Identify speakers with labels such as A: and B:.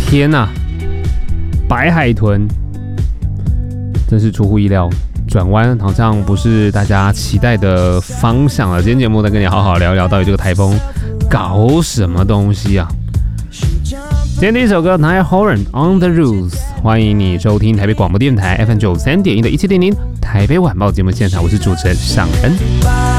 A: 天哪，白海豚真是出乎意料，转弯好像不是大家期待的方向了。今天节目再跟你好好聊聊，到底这个台风搞什么东西啊？今天第一首歌 Niall Horan On The Roofs， 欢迎你收听台北广播电台 FM 93.1的1700台北晚报节目现场，我是主持人尚恩。